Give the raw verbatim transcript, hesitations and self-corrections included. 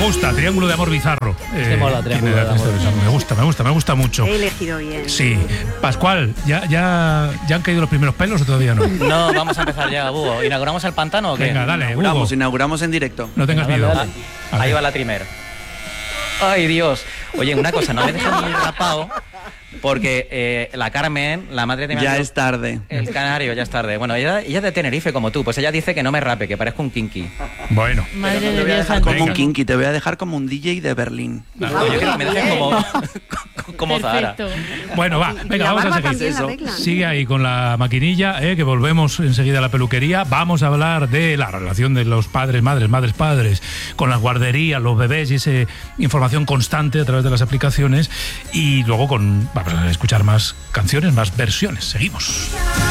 gusta, Triángulo de Amor Bizarro. Eh, mola, Triángulo de Amor. Me gusta, me gusta, me gusta mucho. He elegido bien. Sí. Pascual, ¿ya, ya, ¿ya han caído los primeros pelos o todavía no? No, vamos a empezar ya, Hugo. ¿Inauguramos el pantano o qué? Venga, dale, inauguramos, Hugo. inauguramos en directo. No tengas Venga, miedo. dale, dale. Ahí va la primera. Ay, Dios. Oye, una cosa, no me dejes muy rapado, porque eh, la Carmen, la madre de mi Ya amigo, es tarde. El canario, ya es tarde. Bueno, ella, ella es de Tenerife como tú, pues ella dice que no me rape, que parezco un kinky. Bueno. Madre Te de voy a Dios dejar como santísimo. un kinky, te voy a dejar como un D J de Berlín. No, yo quiero que me dejes como, como Zahara. Perfecto. Bueno, va, Y venga, la vamos a barba seguir. también la Eso. arreglan. Sigue ahí con la maquinilla, eh, que volvemos enseguida a la peluquería. Vamos a hablar de la relación de los padres, madres, madres, padres, con las guarderías, los bebés y esa información constante a través de las aplicaciones. Y luego con, vamos a escuchar más canciones, más versiones. Seguimos.